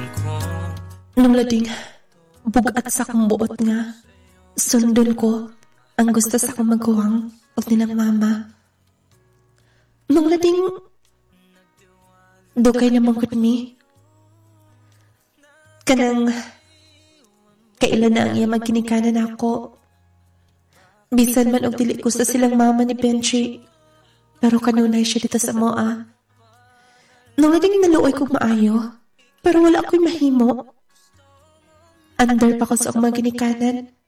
Nung lading, bugat sa akong buot nga, sundon ko ang gusto sa akong magawang o nilang mama. Nung lading, dugay naman ko mi. Kanang, kailan na ang iya magkinikanan ako. Bisan man og dili ko sa silang mama ni Benji, pero kanunay siya dito sa moa. Nung lading naluoy kong maayo, pero wala ako'y mahimo. Under pa ko sa akong mga ginikanan.